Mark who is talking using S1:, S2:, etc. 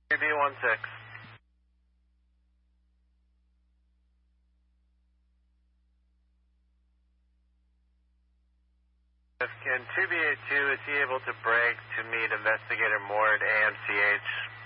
S1: 2B16. Can 2B82, is he able to break to meet Investigator Moore at AMCH?